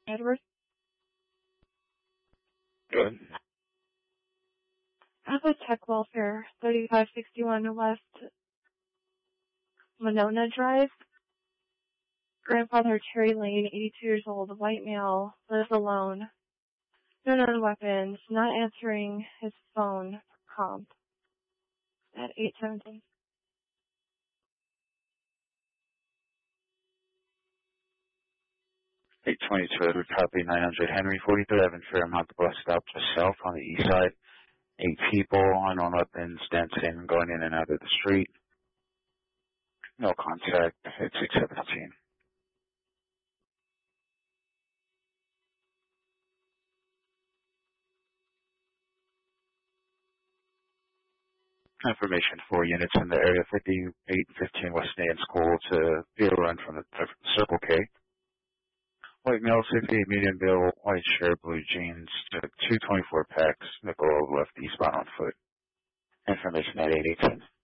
Edward. Good. Alpha Tech Welfare, 3561 West Monona Drive. Grandfather Terry Lane, 82 years old, white male, lives alone. No known weapons, not answering his phone for comp at 8:17. 822 Edward, copy 900 Henry, 43rd Avenue, Fairmont. The bus stop just south on the east side. 8 people, unknown weapons, dancing, going in and out of the street. No contact at 617. Information for units in the area 58 and 15 West Nahan School to be a run from the Circle K. White male, 68, medium bill, white shirt, blue jeans, 224 packs, nickel left eastbound on foot. Information at 818.